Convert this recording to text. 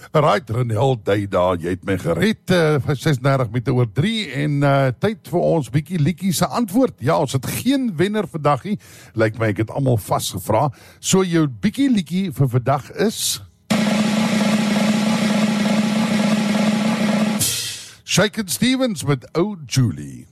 Right, Renel Duida, jy het my gered vir 36 minute oor 3 en tyd vir ons bietjie Lietjie se antwoord. Ja, ons het geen wenner vandag nie. Lyk my ek het almal vasgevra. So jou bietjie Lietjie vir vandag is Shakin' Stevens met O Julie.